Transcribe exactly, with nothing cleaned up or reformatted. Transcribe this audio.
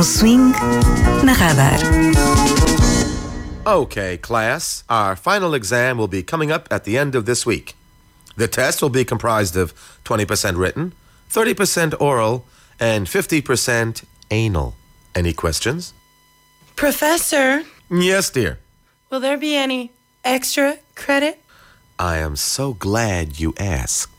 Com swing na Radar. Okay, class, our final exam will be coming up at the end of this week. The test will be comprised of twenty percent written, thirty percent oral, and fifty percent anal. Any questions? Professor, Yes, dear. will there be any extra credit? I am so glad you asked.